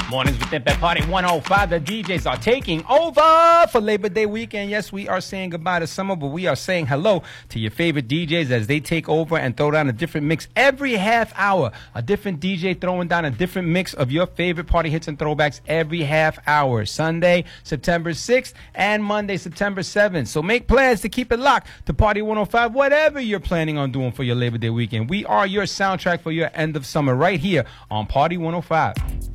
Mornings with Imp at Party 105. The DJs are taking over for Labor Day weekend. Yes, we are saying goodbye to summer, but we are saying hello to your favorite DJs as they take over and throw down a different mix every half hour. A different DJ throwing down a different mix of your favorite party hits and throwbacks every half hour. Sunday, September 6th, and Monday, September 7th. So make plans to keep it locked to Party 105, whatever you're planning on doing for your Labor Day weekend. We are your soundtrack for your end of summer right here on Party 105.